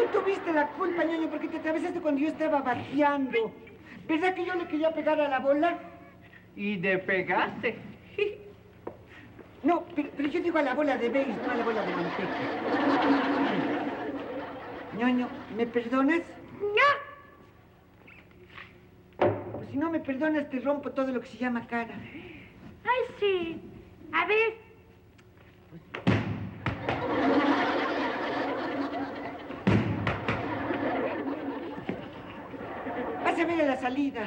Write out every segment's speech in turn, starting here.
tuviste la culpa, ñaño, porque te atravesaste cuando yo estaba bateando. ¿Verdad que yo le quería pegar a la bola? ¿Y de pegaste? No, pero yo digo a la bola de béis, no a la bola de manteca. Ñoño, ¿me perdonas? No. Pues si no me perdonas, te rompo todo lo que se llama cara. Ay, sí. A ver. Vas a ver a la salida.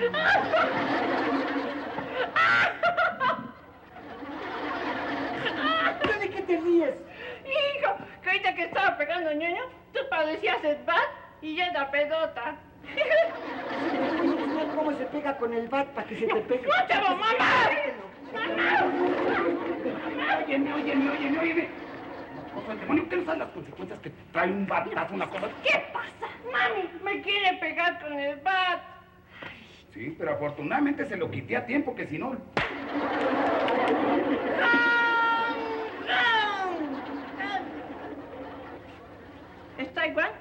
¿Pero de qué te ríes? Hijo, que ahorita que estaba pegando ñoño, tú parecías el bat y yo la pedota. ¿Cómo se pega con el bat para que se te pegue? ¡No, chavo, mamá! Óyeme. Cosa del demonio, ¿qué no sabes las consecuencias que trae un batazo, una cosa? ¿Qué pasa? Mami, me quiere pegar con el bat. Sí, pero afortunadamente se lo quité a tiempo, que si no... ¿Está igual?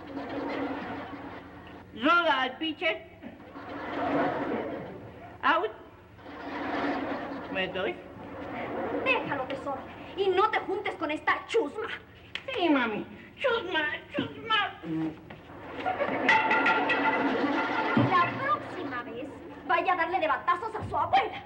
Rola al pitcher. Out. ¿Me doy? Déjalo, tesoro. Y no te juntes con esta chusma. Sí, mami. Chusma. La próxima vez vaya a darle de batazos a su abuela.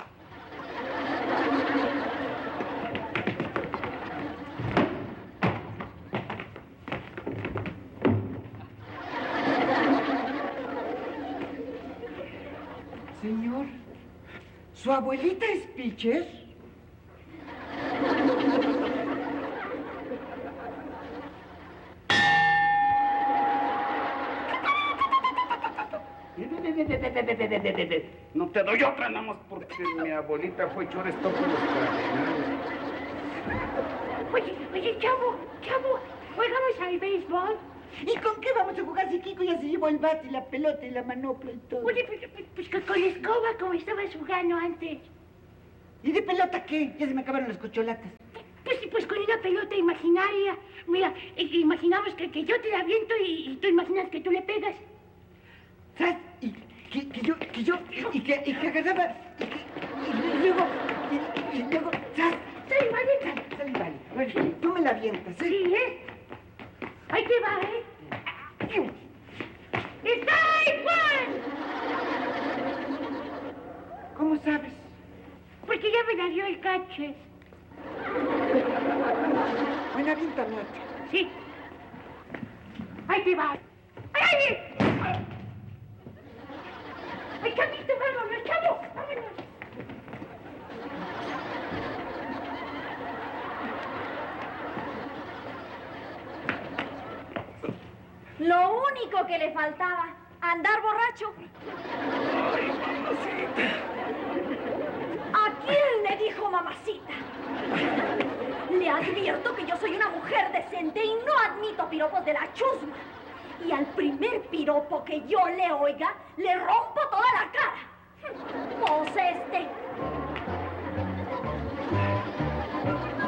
Señor, ¿su abuelita es pitcher? No te doy otra nada más porque mi abuelita fue shortstop con los Cardenales. Oye, chavo, ¿juegamos al béisbol? ¿Y con qué vamos a jugar si Kiko ya se llevó el bat y la pelota y la manopla y todo? Oye, pues con la escoba, como estabas jugando antes. ¿Y de pelota qué? Ya se me acabaron las cocholatas. Pues con una pelota imaginaria. Mira, imaginamos que yo te la aviento y tú imaginas que tú le pegas. ¿Sabes? Y que agarraba, y luego, ¿sabes? Sí, vale. Vale. Bueno, tú me la avientas, ¿eh? Sí, ¿eh? Ahí te va, ¿eh? ¡Está igual! ¿Cómo sabes? Porque ya me la dio el catcher. Bueno, aviéntame otra. Sí. Ahí te va. ¡Ay! ¡Ay, Chavito, vámonos, chavo! ¡Vámonos! Lo único que le faltaba, andar borracho. Ay, mamacita. ¿A quién le dijo mamacita? Le advierto que yo soy una mujer decente y no admito piropos de la chusma. Y al primer piropo que yo le oiga, le rompo toda la cara. Pues